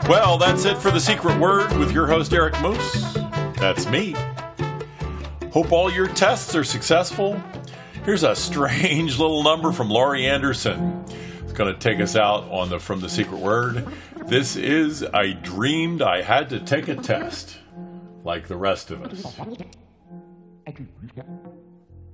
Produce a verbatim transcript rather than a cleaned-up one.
Well, that's it for The Secret Word with your host, Eric Moose. That's me. Hope all your tests are successful. Here's a strange little number from Laurie Anderson. It's going to take us out on the From the Secret Word. This is I Dreamed I Had to Take a Test, like the rest of us.